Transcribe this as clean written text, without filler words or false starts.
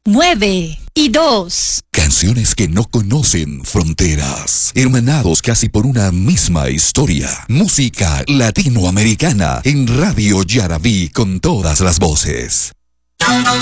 9 y 2. Canciones que no conocen fronteras. Hermanados casi por una misma historia. Música latinoamericana en Radio Yarabí con todas las voces.